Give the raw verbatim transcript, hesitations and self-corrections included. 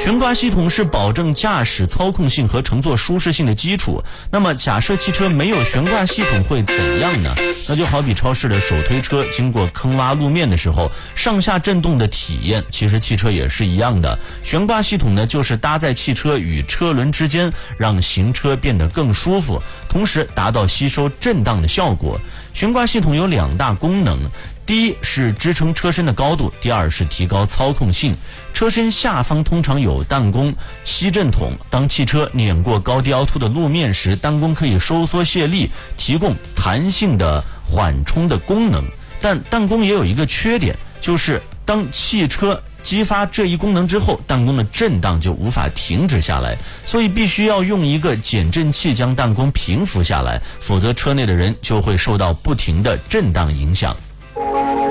悬挂系统是保证驾驶操控性和乘坐舒适性的基础。那么假设汽车没有悬挂系统会怎样呢？那就好比超市的手推车经过坑洼路面的时候，上下震动的体验，其实汽车也是一样的。悬挂系统呢，就是搭在汽车与车轮之间，让行车变得更舒服，同时达到吸收震荡的效果。悬挂系统有两大功能，第一是支撑车身的高度，第二是提高操控性。车身下方通常有弹弓、吸震筒，当汽车碾过高低凹凸的路面时，弹弓可以收缩卸力，提供弹性的缓冲的功能。但弹弓也有一个缺点，就是当汽车激发这一功能之后，弹弓的震荡就无法停止下来，所以必须要用一个减震器将弹弓平伏下来，否则车内的人就会受到不停的震荡影响。